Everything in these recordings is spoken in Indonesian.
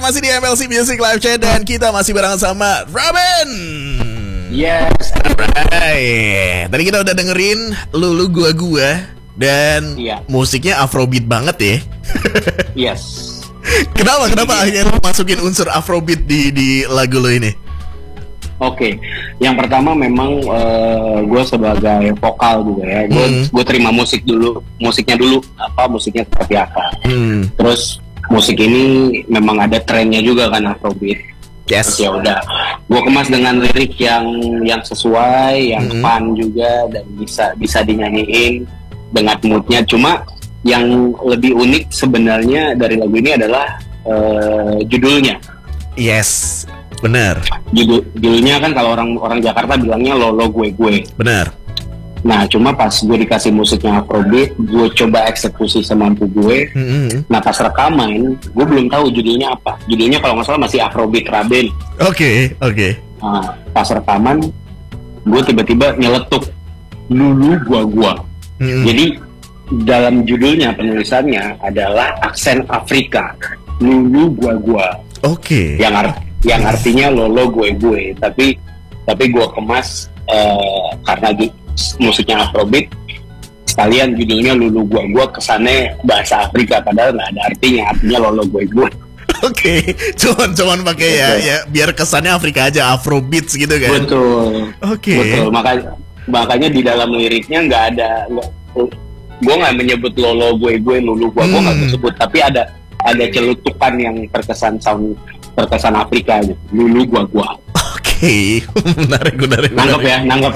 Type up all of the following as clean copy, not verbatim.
masih di MLC Music Live Chat dan kita masih bareng sama Robin. Yes. Alright. Tadi kita udah dengerin Lulu Gua dan musiknya Afrobeat banget ya. Yes. Kenapa akhirnya masukin unsur Afrobeat di lagu lo ini? Oke, yang pertama memang gue sebagai vokal juga ya, gue terima musiknya dulu musiknya seperti apa. Terus musik ini memang ada trennya juga kan Afrobeat. Yes. Terus ya udah, gue kemas dengan lirik yang sesuai, yang fun juga dan bisa dinyanyiin dengan moodnya. Cuma yang lebih unik sebenarnya dari lagu ini adalah judulnya. Yes. Benar. Judulnya kan kalau orang Jakarta bilangnya Lolo Gue. Benar. Nah, cuma pas gue dikasih musiknya Afrobeat, gue coba eksekusi semampu gue. Nah, pas rekaman, gue belum tahu judulnya apa. Judulnya kalau nggak salah masih Afrobeat Raben. Oke. Nah, pas rekaman, gue tiba-tiba nyeletuk Lulu Gua. Jadi dalam judulnya penulisannya adalah aksen Afrika. Lulu Gua. Oke. Yang artinya Lolo Gue, tapi gue kemas karena musiknya Afrobeat, sekalian judulnya Lulu Gua kesannya bahasa Afrika padahal nggak ada artinya Lolo Gue. Oke, cuman pakai ya biar kesannya Afrika aja, Afrobeat gitu kan. Betul. Betul, makanya di dalam liriknya nggak ada, gue nggak menyebut Lolo Gue, Lulu Gua nggak disebut, tapi ada celutukan yang terkesan Afrika gitu. Lulu Gua. Oke. Menarik. Nangkep ya. Nangkep.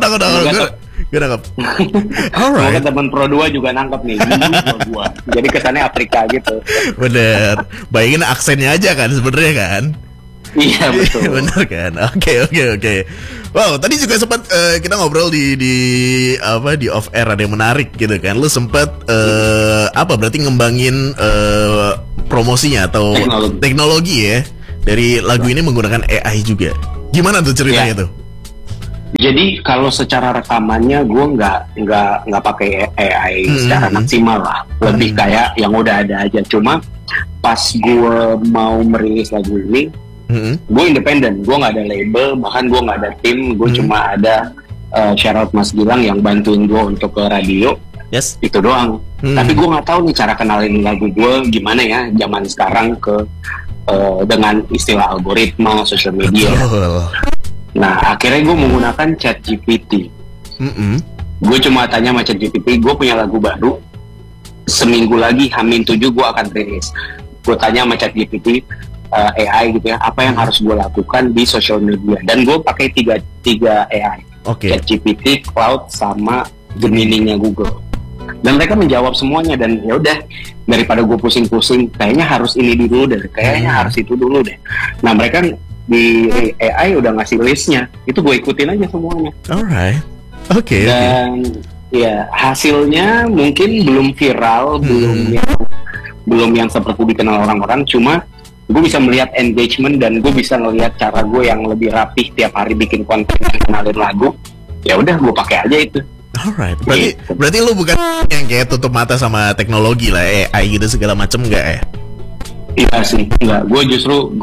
Gue nangkep. Alright. Semoga teman Pro 2 juga nangkep nih. Lulu Gua. Jadi kesannya Afrika gitu. Bener. Bayangin aksennya aja kan sebenarnya kan. Iya betul. Bener kan. Oke. Wow, tadi juga sempat kita ngobrol di off air ada yang menarik gitu kan. Lu sempat berarti ngembangin promosinya atau teknologi ya dari lagu ini menggunakan AI juga. Gimana tuh ceritanya tuh? Jadi kalau secara rekamannya gue nggak pakai AI secara maksimal lah, lebih kayak yang udah ada aja. Cuma pas gue mau merilis lagu ini, gue independen, gue nggak ada label, bahkan gue nggak ada tim, gue cuma ada Syarat Mas Gilang yang bantuin gue untuk ke radio. Yes. Itu doang. Tapi gue nggak tahu nih cara kenalin lagu gue gimana ya zaman sekarang dengan istilah algoritma sosial media. Betul. Nah akhirnya gue menggunakan ChatGPT. Gue cuma tanya sama ChatGPT, gue punya lagu baru, seminggu lagi H-7 gue akan rilis. Gue tanya sama ChatGPT AI gitu ya, apa yang harus gue lakukan di sosial media. Dan gue pakai tiga AI. ChatGPT, Cloud, sama Gemini-nya Google. Dan mereka menjawab semuanya, dan ya udah, daripada gue pusing-pusing, kayaknya harus ini dulu deh, kayaknya harus itu dulu deh. Nah mereka di AI udah ngasih listnya, itu gue ikutin aja semuanya. Alright, oke. Dan ya hasilnya mungkin belum viral, belum yang seperti dikenal orang-orang, cuma gue bisa melihat engagement dan gue bisa ngelihat cara gue yang lebih rapih tiap hari bikin konten dan kenalin lagu. Ya udah, gue pakai aja itu. Alright, berarti lu bukan yang kayak tutup mata sama teknologi lah, AI gitu segala macem nggak ya? Iya sih, enggak. Gue justru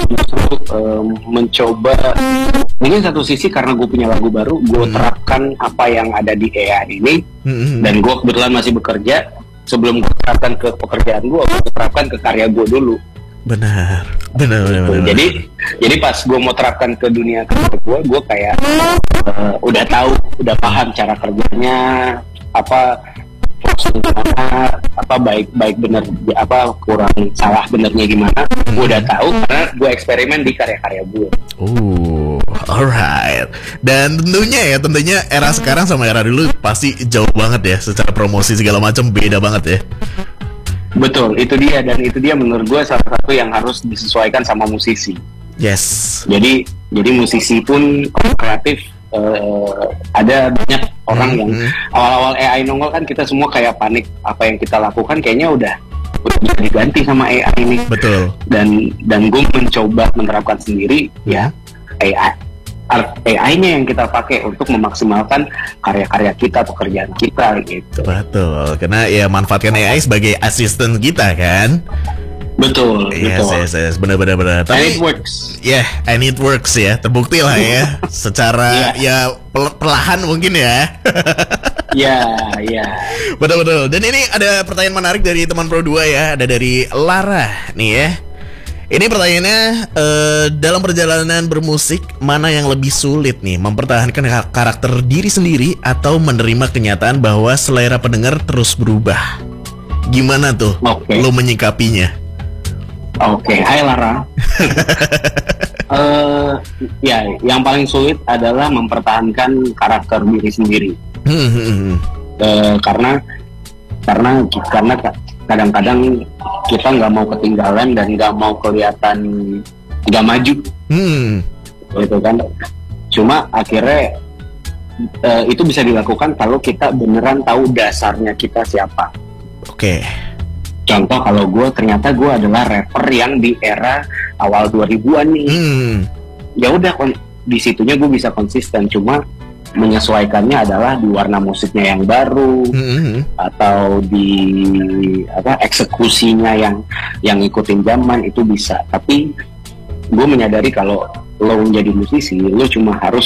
mencoba, mungkin satu sisi karena gue punya lagu baru, gue terapkan apa yang ada di AI ini, dan gue kebetulan masih bekerja. Sebelum gue terapkan ke pekerjaan gue terapkan ke karya gue dulu. Benar. Jadi pas gue mau terapkan ke dunia kerja gue kayak udah tahu, udah paham cara kerjanya, apa gimana, apa baik benar, apa kurang salah benernya gimana. Gue udah tahu karena gue eksperimen di karya-karya gue. Alright. Dan tentunya era sekarang sama era dulu pasti jauh banget ya, secara promosi segala macam beda banget ya. Betul, itu dia menurut gue salah satu yang harus disesuaikan sama musisi. Yes. Jadi musisi pun kreatif, ada banyak orang yang awal-awal AI nongol kan kita semua kayak panik, apa yang kita lakukan kayaknya udah bisa diganti sama AI ini. Betul. Dan gue mencoba menerapkan sendiri ya AI-nya yang kita pakai untuk memaksimalkan karya-karya kita, pekerjaan kita gitu. Betul, karena ya manfaatkan AI sebagai asisten kita kan. Betul, betul. Yes, benar. Tapi, and it works. And it works ya, terbukti lah ya. Secara ya perlahan mungkin ya. Ya. Betul. Dan ini ada pertanyaan menarik dari teman Pro 2 ya, ada dari Lara nih ya. Ini pertanyaannya, dalam perjalanan bermusik mana yang lebih sulit nih, mempertahankan karakter diri sendiri atau menerima kenyataan bahwa selera pendengar terus berubah? Gimana tuh lo menyikapinya? Hai Lara. Yang paling sulit adalah mempertahankan karakter diri sendiri. Karena kadang-kadang kita nggak mau ketinggalan dan nggak mau kelihatan nggak maju, gitu kan. Cuma akhirnya itu bisa dilakukan kalau kita beneran tahu dasarnya kita siapa. Contoh, kalau ternyata gue adalah rapper yang di era awal 2000-an nih. Ya udah, di situnya gue bisa konsisten, cuma menyesuaikannya adalah di warna musiknya yang baru, atau di eksekusinya yang ngikutin zaman, itu bisa. Tapi gue menyadari kalau lo menjadi musisi, lo harus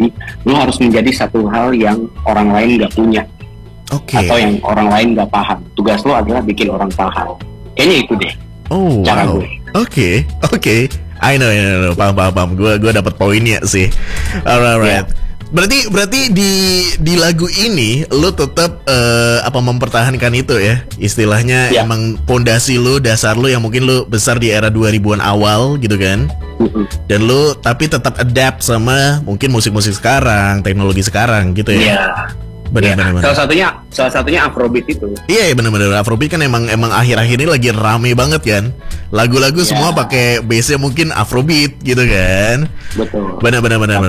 menjadi satu hal yang orang lain nggak punya. Atau yang orang lain nggak paham. Tugas lo adalah bikin orang paham. Kayaknya itu deh cara gue. Oke. I know. Paham. Gue dapat poinnya sih. Alright. Berarti di lagu ini lo tetap mempertahankan itu ya. Istilahnya emang pondasi lo, dasar lo yang mungkin lo besar di era 2000-an awal gitu kan. Dan lo tapi tetap adapt sama mungkin musik-musik sekarang, teknologi sekarang gitu ya. Benar. Salah satunya Afrobeat itu. Iya, benar. Afrobeat kan emang akhir-akhir ini lagi rame banget kan. Lagu-lagu semua pakai bass-nya mungkin Afrobeat gitu kan. Betul. Benar.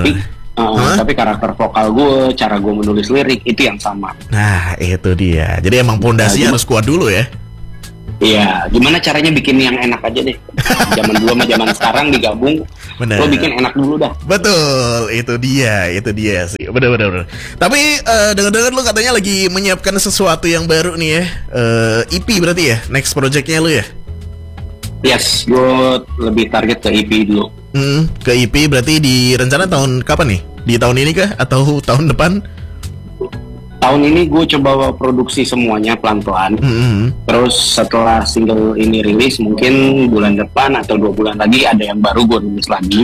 Tapi karakter vokal gue, cara gue menulis lirik itu yang sama. Nah, itu dia. Jadi emang pondasinya harus kuat dulu ya. Iya, gimana caranya bikin yang enak aja deh. Zaman dulu sama zaman sekarang digabung. Bener. Lo bikin enak dulu dah. Betul, itu dia sih. Bener. Tapi dengar-dengar lo katanya lagi menyiapkan sesuatu yang baru nih ya. EP berarti ya, next projectnya lo ya? Yes, gue lebih target ke EP dulu. Ke EP berarti di rencana tahun kapan nih? Di tahun ini kah atau tahun depan? Tahun ini gue coba produksi semuanya pelan-pelan. Terus setelah single ini rilis, mungkin bulan depan atau 2 bulan lagi ada yang baru gue rilis lagi.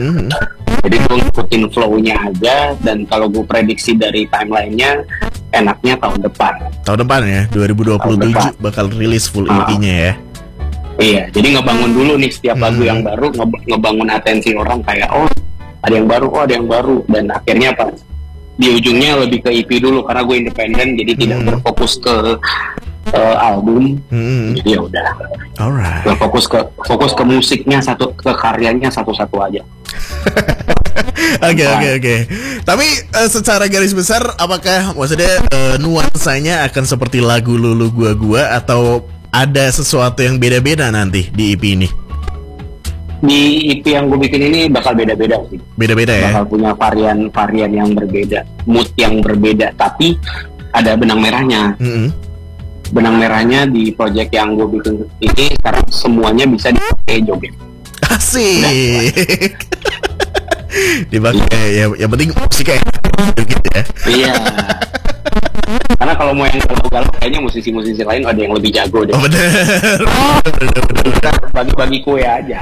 Jadi gue ngikutin flow-nya aja. Dan kalau gue prediksi dari timeline-nya, enaknya tahun depan. Tahun depan ya, 2027 bakal rilis full EP-nya ya. Iya, jadi ngebangun dulu nih setiap lagu yang baru, ngebangun atensi orang kayak ada yang baru, dan akhirnya di ujungnya lebih ke EP dulu karena gue independen, jadi tidak berfokus ke album. Jadi ya udah. Alright. Fokus ke musiknya, ke karyanya satu-satu aja. Oke. Tapi secara garis besar, apakah maksudnya nuansanya akan seperti lagu Lulu Gua atau ada sesuatu yang beda-beda nanti di EP ini? Di EP yang gue bikin ini bakal beda-beda sih. Beda-beda ya? Bakal punya varian yang berbeda, mood yang berbeda, tapi ada benang merahnya. Benang merahnya di project yang gue bikin ini karena semuanya bisa dipakai joget. Asik. Dipakai yang penting musiknya gitu ya. Iya. Karena kalau mau yang galau-galau kayaknya musisi-musisi lain ada yang lebih jago deh. Bener. Kita bagi-bagi kue aja.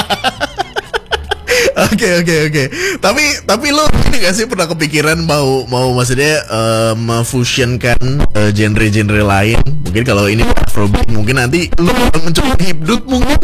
Oke. Tapi lo ini gak sih pernah kepikiran mau maksudnya memfusionkan genre-genre lain? Mungkin kalau ini Afrobeat, mungkin nanti lo mencoba hipdut mungkin.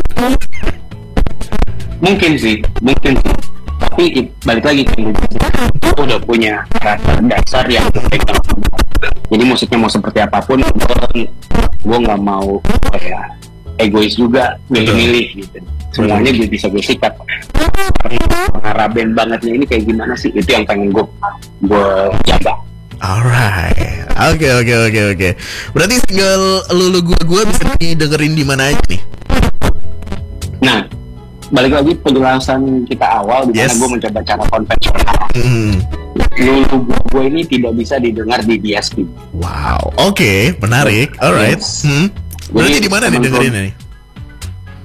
Mungkin sih. Tapi balik lagi ke gue udah punya karakter dasar yang pegang. Jadi musiknya mau seperti apapun, gue nggak mau kayak egois juga milih-milih gitu. Semuanya gue bisa gue sikat. Karena band bangetnya ini kayak gimana sih? Itu yang pengen gue jaga. Alright, oke. Berarti single Lulu Gua bisa didengerin di mana aja nih? Nah, balik lagi penjelasan kita awal di mana gue mencoba cara konvensional. Lulu Gua ini tidak bisa didengar di DSP. Wow, oke, menarik. Alright. Berarti di mana didengerin ini?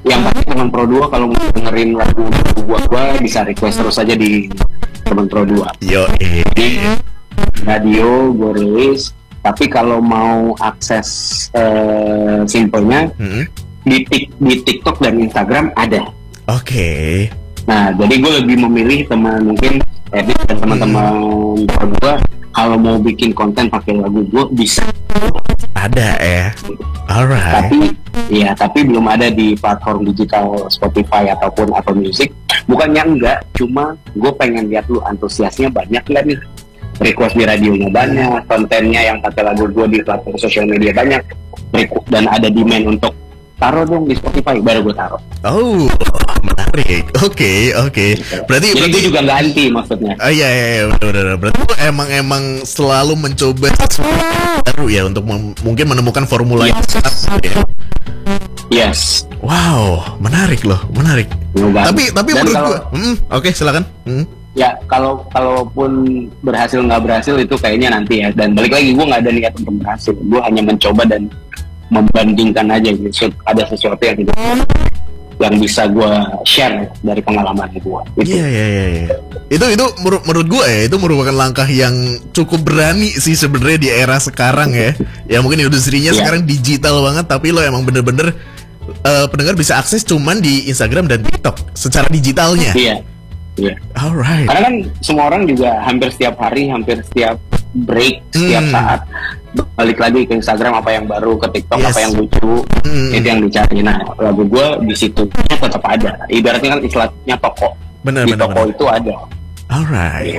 Yang pasti teman Pro 2 kalau mau dengerin lagu gua bisa request terus aja di teman Pro 2. Yo, di radio gue rilis. Tapi kalau mau akses simpelnya di TikTok dan Instagram ada. Oke. Nah, jadi gue lebih memilih teman mungkin edit dan teman-teman Pro 2 kalau mau bikin konten pakai lagu gue bisa. Ada ya. Alright. Tapi belum ada di platform digital Spotify ataupun Apple Music. Bukannya enggak, cuma gue pengen lihat lu antusiasnya banyak nggak nih. Request di radionya banyak, kontennya yang pakai lagu gue di platform sosial media banyak, dan ada demand untuk taruh dong di Spotify, baru gue taruh. Oh, menarik. Oke. Berarti juga nggak anti maksudnya. Iya, benar. Berarti lu emang selalu mencoba sesuatu baru ya untuk mungkin menemukan formula yang tepat ya. Yes. Wow, menarik loh. Tapi menurut gua, oke, silakan. Ya, kalaupun berhasil nggak berhasil itu kayaknya nanti ya. Dan balik lagi, gue nggak ada niat untuk berhasil. Gue hanya mencoba dan membandingkan aja gitu. Ada sesuatu yang bisa gue share dari pengalaman gue. Iya. Itu menurut gue ya, itu merupakan langkah yang cukup berani sih sebenarnya di era sekarang ya. Ya mungkin industrinya sekarang digital banget, tapi lo emang bener-bener pendengar bisa akses cuman di Instagram dan TikTok secara digitalnya. Iya. Alright. Karena kan semua orang juga hampir setiap hari, hampir setiap break, setiap saat balik lagi ke Instagram apa yang baru, ke TikTok apa yang lucu, itu yang dicari. Nah, lagu gue di situ tetap ada. Ibaratnya kan istilahnya toko. Benar. Toko itu ada. Alright.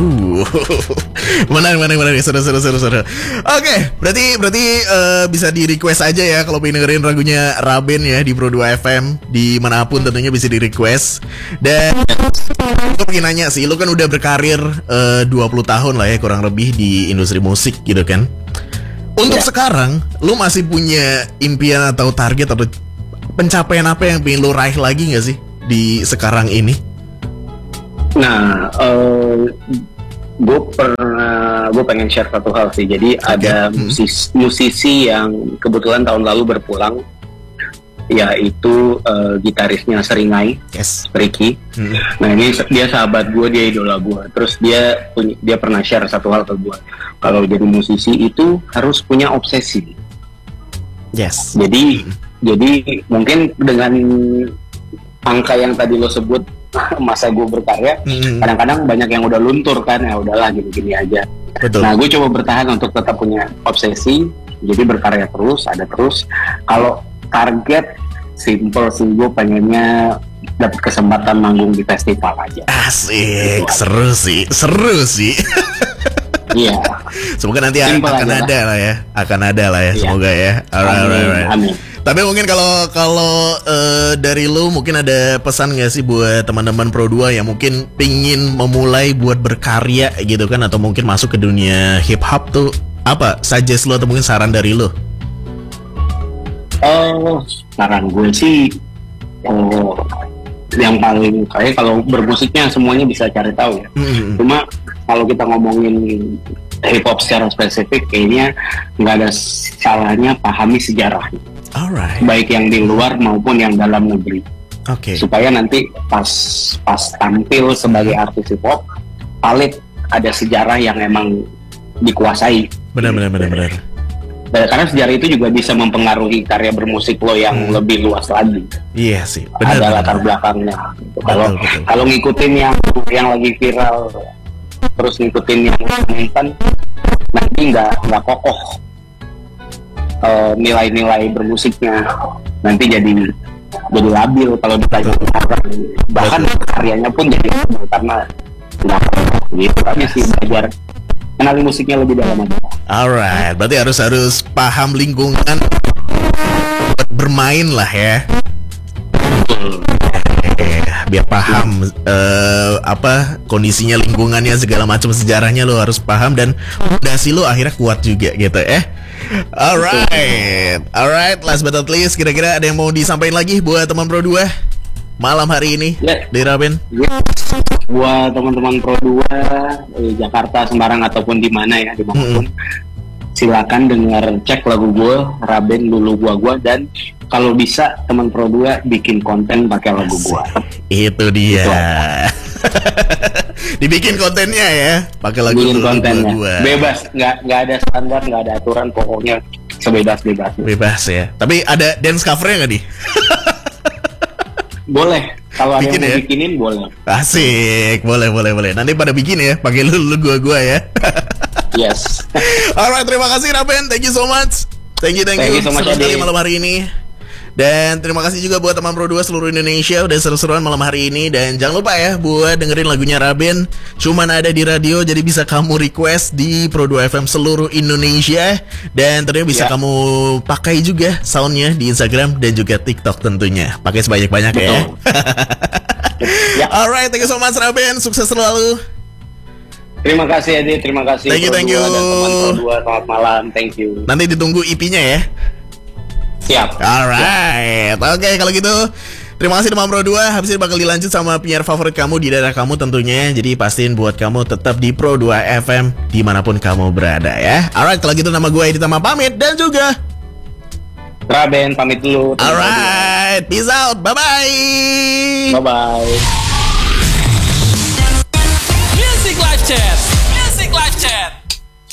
Menarik. Seru. Oke, berarti bisa di request aja ya kalau pengen dengerin lagunya Raben ya di Pro 2 FM dimanapun tentunya bisa di request. Dan gue pengen nanya sih, lu kan udah berkarir 20 tahun lah ya kurang lebih di industri musik gitu kan. Untuk sekarang, lu masih punya impian atau target atau pencapaian apa yang pengen lu raih lagi nggak sih di sekarang ini? Nah, gue pengen share satu hal sih. Jadi ada musisi yang kebetulan tahun lalu berpulang, yaitu gitarisnya Seringai, Ricky. Nah ini dia sahabat gue, dia idola gue. Terus dia pernah share satu hal ke gue. Kalau jadi musisi itu harus punya obsesi. Jadi mungkin dengan angka yang tadi lo sebut, masa gue berkarya, kadang-kadang banyak yang udah luntur kan, ya udahlah gini-gini aja. Betul. Nah gue coba bertahan untuk tetap punya obsesi, jadi berkarya terus, ada terus. Kalau target simple sih, gue pengennya dapat kesempatan manggung di festival aja. Asik, seru sih. Iya. Semoga nanti akan ada lah ya, semoga ya. Alright. Amin. Tapi mungkin kalau dari lu mungkin ada pesan nggak sih buat teman-teman Pro 2 yang mungkin pingin memulai buat berkarya gitu kan, atau mungkin masuk ke dunia hip hop tuh, apa suggest lu atau mungkin saran dari lu? Saran gue sih yang paling kayak kalau bermusiknya semuanya bisa cari tahu ya. Cuma kalau kita ngomongin hip hop secara spesifik, kayaknya nggak ada salahnya pahami sejarahnya. Alright. Baik yang di luar maupun yang dalam negeri. Supaya nanti pas tampil sebagai artis hip hop, valid, ada sejarah yang emang dikuasai. Benar. Karena sejarah itu juga bisa mempengaruhi karya bermusik lo yang lebih luas lagi. Iya sih, benar. Ada latar belakangnya. Kalau ngikutin yang lagi viral, terus ngikutin yang instan, nanti nggak kokoh nilai-nilai bermusiknya, nanti jadi labil kalau ditanya orang. Bahkan karyanya pun jadi labil karena nggak gitu aja sih. Belajar kenali musiknya lebih dalam aja. Alright, berarti harus paham lingkungan, bermain lah ya. Biar paham kondisinya, lingkungannya, segala macam sejarahnya lo harus paham, dan fondasi lo akhirnya kuat juga gitu Alright, last but not least, kira-kira ada yang mau disampaikan lagi buat teman Pro 2 malam hari ini di Raben? Buat teman-teman Pro 2 Jakarta, Semarang ataupun di mana ya, dimanapun, silakan dengar, cek lagu gue Raben Lulu Gua, dan kalau bisa teman Pro 2 bikin konten pakai lagu gue. Itu dia. Dibikin kontennya ya, pakai lagu Bikin kontennya. Gua. Bebas, nggak ada standar, nggak ada aturan, pokoknya sebebas-bebas. Bebas ya. Tapi ada dance covernya nggak nih? Boleh. Kalau ada yang mau ya? bikinin boleh. Asik, boleh. Nanti pada bikin ya, pakai Lulu Gua ya. Yes. Alright, terima kasih Raben, thank you so much. Thank you so much, seru sekali malam hari ini. Dan terima kasih juga buat teman Pro 2 seluruh Indonesia udah seru-seruan malam hari ini. Dan jangan lupa ya buat dengerin lagunya Raben, cuman ada di radio, jadi bisa kamu request di Pro 2 FM seluruh Indonesia. Dan tentunya bisa kamu pakai juga soundnya di Instagram dan juga TikTok tentunya. Pakai sebanyak-banyak ya. Alright, thank you so much Raben, sukses selalu. Terima kasih Edi, terima kasih. Thank you. Dan teman Pro 2, selamat malam, thank you. Nanti ditunggu EP-nya ya. Siap. Alright, oke kalau gitu terima kasih teman Pro 2. Habis ini bakal dilanjut sama penyiar favorit kamu di daerah kamu tentunya. Jadi pastiin buat kamu tetap di Pro 2 FM dimanapun kamu berada ya. Alright, kalau gitu nama gue Edi Tama pamit dan juga Raben pamit dulu. Alright, peace out, bye-bye. Bye-bye.